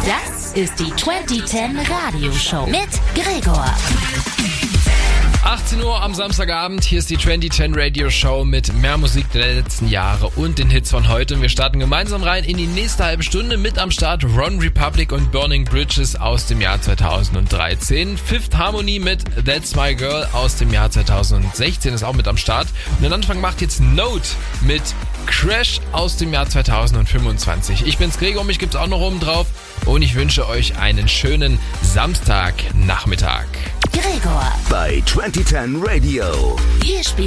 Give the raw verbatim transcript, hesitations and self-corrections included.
Das ist die zwanzig zehn Radioshow mit Gregor. achtzehn Uhr am Samstagabend, hier ist die zwanzig zehn Radio Show mit mehr Musik der letzten Jahre und den Hits von heute. Und wir starten gemeinsam rein in die nächste halbe Stunde. Mit am Start Ron Republic und Burning Bridges aus dem Jahr zweitausenddreizehn. Fifth Harmony mit That's My Girl aus dem Jahr zweitausendsechzehn ist auch mit am Start. Und den Anfang macht jetzt Note mit Crash aus dem Jahr zweitausendfünfundzwanzig. Ich bin's Gregor, mich gibt's auch noch oben drauf. Und ich wünsche euch einen schönen Samstagnachmittag. Gregor bei zwanzig zehn Radio. Wir spielen